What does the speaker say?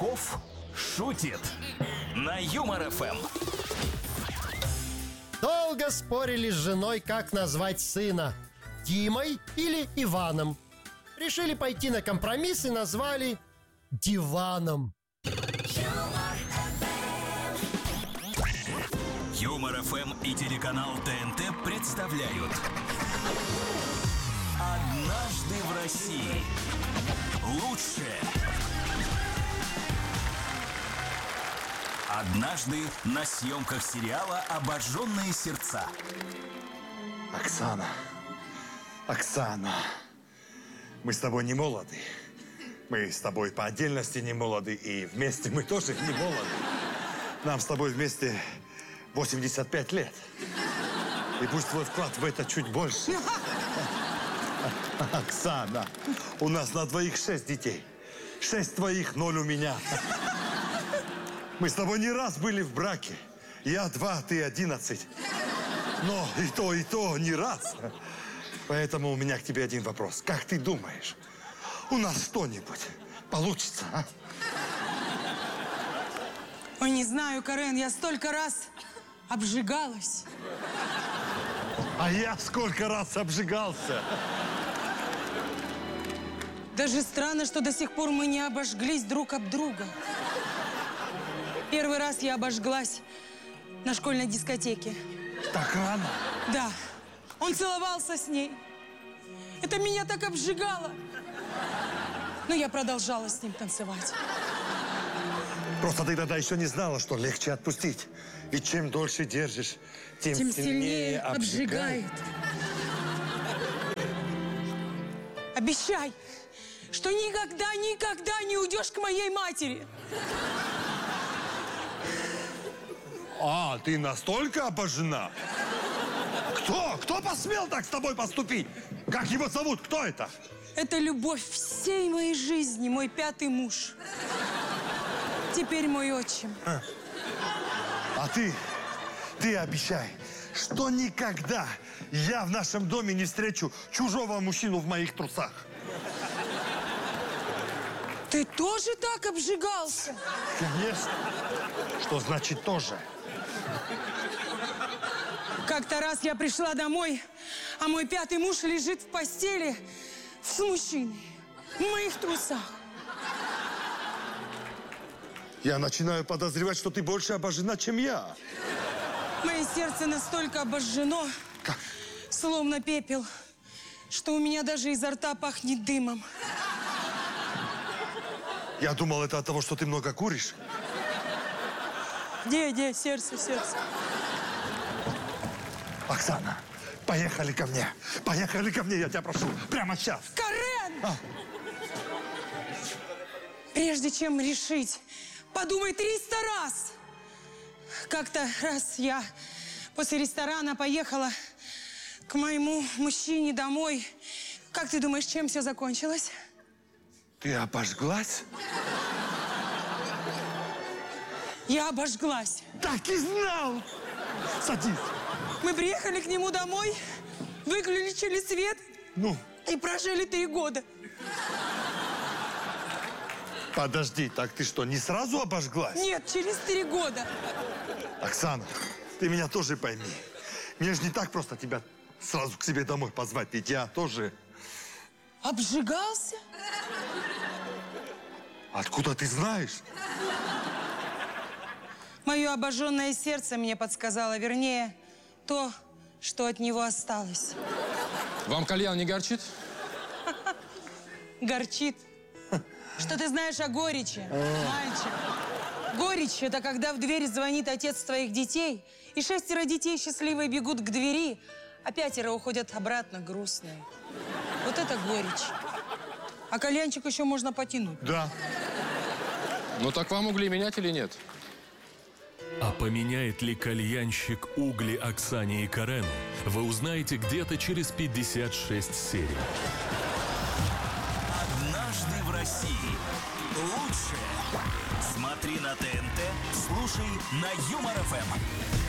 Кулаков шутит на Юмор ФМ. Долго спорили с женой, как назвать сына: Димой или Иваном. Решили пойти на компромисс и назвали Диваном. Юмор ФМ и телеканал ТНТ представляют «Однажды в России». Лучшее. Однажды на съемках сериала «Обожженные сердца». Оксана, мы с тобой не молоды. Мы с тобой по отдельности не молоды, и вместе мы тоже не молоды. Нам с тобой вместе 85 лет. И пусть твой вклад в это чуть больше. Оксана, у нас на двоих 6 детей. 6 твоих, 0 у меня. Мы с тобой не раз были в браке. Я 2, ты 11. Но и то не раз. Поэтому у меня к тебе один вопрос. Как ты думаешь, у нас что-нибудь получится, а? Ой, не знаю, Карен, я столько раз обжигалась. А я сколько раз обжигался. Даже странно, что до сих пор мы не обожглись друг об друга. Первый раз я обожглась на школьной дискотеке. Так рано? Да, он целовался с ней. Это меня так обжигало. Но я продолжала с ним танцевать. Просто ты тогда еще не знала, что легче отпустить. Ведь чем дольше держишь, тем сильнее обжигает. Обещай, что никогда не уйдешь к моей матери. А, ты настолько обожжена? Кто посмел так с тобой поступить? Как его зовут? Кто это? Это любовь всей моей жизни, мой 5-й муж. Теперь мой отчим. А ты обещай, что никогда я в нашем доме не встречу чужого мужчину в моих трусах. Ты тоже так обжигался? Конечно. Что значит тоже? Как-то раз я пришла домой, а мой 5-й муж лежит в постели с мужчиной в моих трусах. Я начинаю подозревать, что ты больше обожжена, чем я. Мое сердце настолько обожжено, словно пепел, что у меня даже изо рта пахнет дымом. Я думал, это от того, что ты много куришь. Где, сердце. Оксана, поехали ко мне. Поехали ко мне, я тебя прошу. Прямо сейчас. Карен! Прежде чем решить, подумай 300 раз. Как-то раз я после ресторана поехала к моему мужчине домой. Как ты думаешь, чем все закончилось? Ты обожглась? Я обожглась. Так и знал! Садись. Мы приехали к нему домой, выключили свет и прожили 3 года. Подожди, так ты что, не сразу обожглась? Нет, через 3 года. Оксана, ты меня тоже пойми. Мне же не так просто тебя сразу к себе домой позвать, ведь я тоже... Обжигался? Откуда ты знаешь? Мое обожженное сердце мне подсказало, вернее, то, что от него осталось. Вам кальян не горчит? Горчит. Что ты знаешь о горечи, мальчик? Горечь – это когда в дверь звонит отец твоих детей, и 6 детей счастливые бегут к двери, а 5 уходят обратно грустные. Вот это горечь. А кальянчик еще можно потянуть. Да. Ну так вам угли менять или нет? А поменяет ли кальянщик угли Оксане и Карену, вы узнаете где-то через 56 серий. «Однажды в России». Лучшее. Смотри на ТНТ, слушай на Юмор ФМ.